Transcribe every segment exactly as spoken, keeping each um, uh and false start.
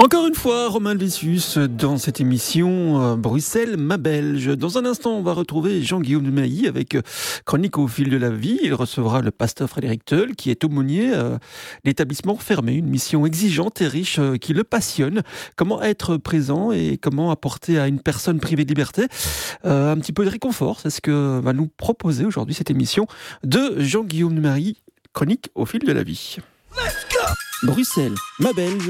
Encore une fois, Romain Lessius dans cette émission euh, Bruxelles, ma Belge. Dans un instant, on va retrouver Jean-Guillaume de Mailly avec euh, Chronique au fil de la vie. Il recevra le pasteur Frédéric Teul, qui est aumônier euh, l'établissement fermé, une mission exigeante et riche euh, qui le passionne. Comment être présent et comment apporter à une personne privée de liberté euh, un petit peu de réconfort. C'est ce que va nous proposer aujourd'hui cette émission de Jean-Guillaume de Mailly, Chronique au fil de la vie. Let's go Bruxelles, ma Belge.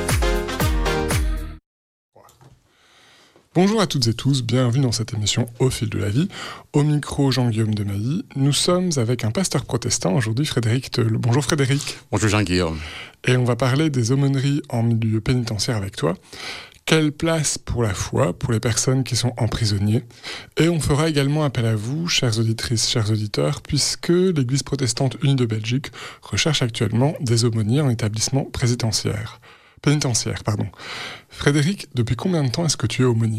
Bonjour à toutes et tous, bienvenue dans cette émission Au fil de la vie. Au micro, Jean-Guillaume de Mailly. Nous sommes avec un pasteur protestant, aujourd'hui Frédéric Teul. Bonjour Frédéric. Bonjour Jean-Guillaume. Et on va parler des aumôneries en milieu pénitentiaire avec toi. Quelle place pour la foi, pour les personnes qui sont emprisonnées. Et on fera également appel à vous, chères auditrices, chers auditeurs, puisque l'Église protestante unie de Belgique recherche actuellement des aumôniers en établissement pénitentiaire. Pénitentiaire, pardon. Frédéric, depuis combien de temps est-ce que tu es aumônier ?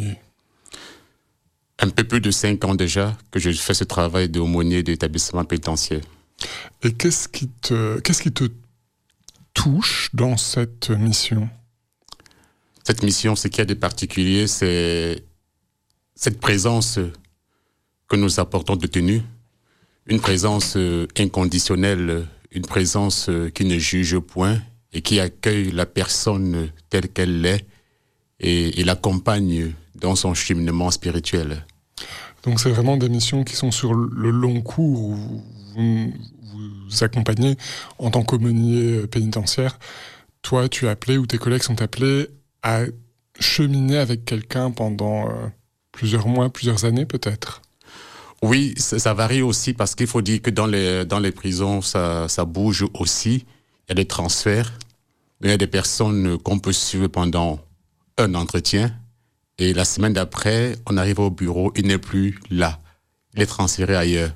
Un peu plus de cinq ans déjà que je fais ce travail d'aumônier d'établissement pénitentiaire. Et qu'est-ce qui te, qu'est-ce qui te touche dans cette mission ? Cette mission, ce qu'il y a de particulier, c'est cette présence que nous apportons détenus, une présence inconditionnelle, une présence qui ne juge point, et qui accueille la personne telle qu'elle est et, et l'accompagne dans son cheminement spirituel. Donc c'est vraiment des missions qui sont sur le long cours où vous vous accompagnez en tant qu'aumônier pénitentiaire. Toi, tu es appelé ou tes collègues sont appelés à cheminer avec quelqu'un pendant euh, plusieurs mois, plusieurs années peut-être ? Oui, ça, ça varie aussi parce qu'il faut dire que dans les, dans les prisons, ça, ça bouge aussi. Il y a des transferts. Il y a des personnes qu'on peut suivre pendant un entretien et la semaine d'après, on arrive au bureau, il n'est plus là. Il est transféré ailleurs.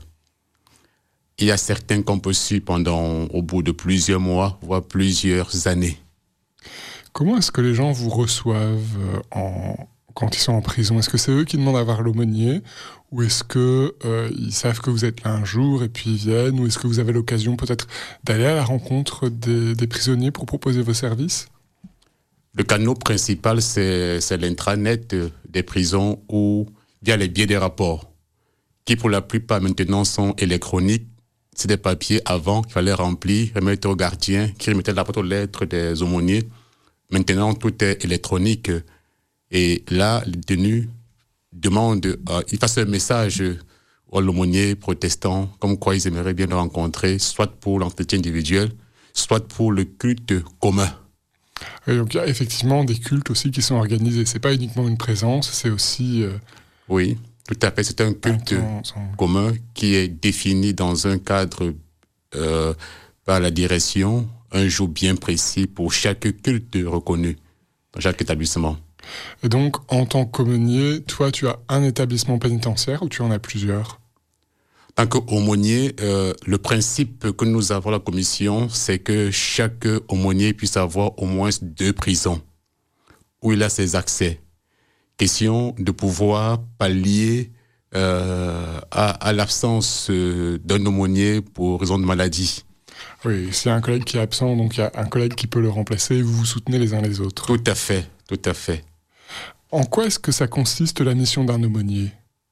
Il y a certains qu'on peut suivre pendant, au bout de plusieurs mois, voire plusieurs années. Comment est-ce que les gens vous reçoivent en... quand ils sont en prison ? Est-ce que c'est eux qui demandent à voir l'aumônier ? Ou est-ce qu'ils euh, savent que vous êtes là un jour et puis ils viennent ? Ou est-ce que vous avez l'occasion peut-être d'aller à la rencontre des, des prisonniers pour proposer vos services ? Le canal principal, c'est, c'est l'intranet des prisons où il y a les biais des rapports, qui pour la plupart maintenant sont électroniques. C'est des papiers avant qu'il fallait remplir, remettre au gardien, qui remettait la boîte aux lettres des aumôniers. Maintenant, tout est électronique. Et là, les détenus demandent, euh, ils fassent un message aux aumôniers protestants, comme quoi ils aimeraient bien le rencontrer, soit pour l'entretien individuel, soit pour le culte commun. Et donc il y a effectivement des cultes aussi qui sont organisés. C'est pas uniquement une présence, c'est aussi... Euh, oui, tout à fait. C'est un culte un temps, commun qui est défini dans un cadre euh, par la direction, un jour bien précis pour chaque culte reconnu dans chaque établissement. Et donc, en tant qu'aumônier, toi, tu as un établissement pénitentiaire ou tu en as plusieurs ? En tant qu'aumônier, euh, le principe que nous avons à la commission, c'est que chaque aumônier puisse avoir au moins deux prisons où il a ses accès. Question de pouvoir pallier euh, à, à l'absence d'un aumônier pour raison de maladie. Oui, s'il y a un collègue qui est absent, donc il y a un collègue qui peut le remplacer et vous vous soutenez les uns les autres. Tout à fait, tout à fait. En quoi est-ce que ça consiste la mission d'un aumônier ?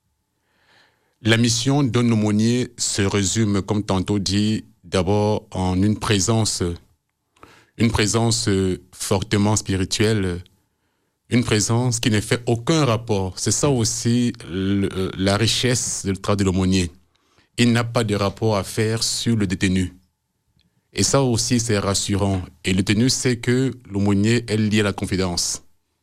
La mission d'un aumônier se résume, comme tantôt dit, d'abord en une présence, une présence fortement spirituelle, une présence qui ne fait aucun rapport. C'est ça aussi le, la richesse du travail de l'aumônier. Il n'a pas de rapport à faire sur le détenu. Et ça aussi, c'est rassurant. Et le détenu sait que l'aumônier est lié à la confidence.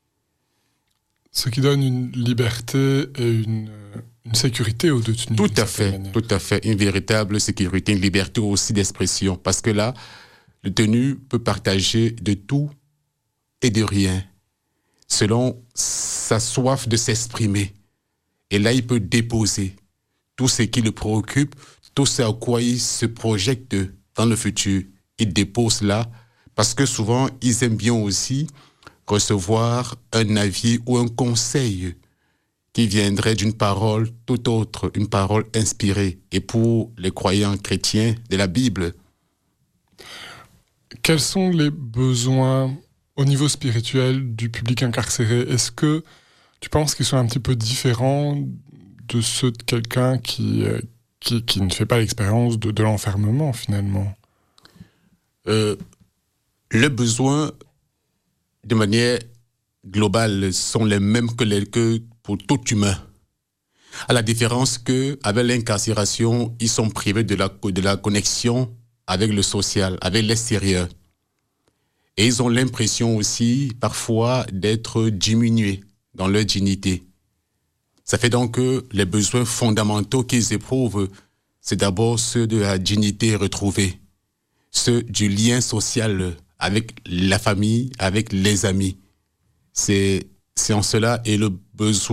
Ce qui donne une liberté et une, une sécurité aux détenus. Tout à fait, manière. tout à fait. Une véritable sécurité, une liberté aussi d'expression. Parce que là, le détenu peut partager de tout et de rien, selon sa soif de s'exprimer. Et là, il peut déposer tout ce qui le préoccupe, tout ce à quoi il se projette dans le futur. Il dépose là, parce que souvent, ils aiment bien aussi recevoir un avis ou un conseil qui viendrait d'une parole tout autre, une parole inspirée. Et pour les croyants chrétiens de la Bible. Quels sont les besoins au niveau spirituel du public incarcéré, est-ce que tu penses qu'ils sont un petit peu différents de ceux de quelqu'un qui, euh, qui, qui ne fait pas l'expérience de, de l'enfermement, finalement? euh, Les besoins, de manière globale, sont les mêmes que, les, que pour tout humain. À la différence qu'avec l'incarcération, ils sont privés de la, de la connexion avec le social, avec l'extérieur. Et ils ont l'impression aussi, parfois, d'être diminués dans leur dignité. Ça fait donc que les besoins fondamentaux qu'ils éprouvent, c'est d'abord ceux de la dignité retrouvée, ceux du lien social avec la famille, avec les amis. C'est, c'est en cela et le besoin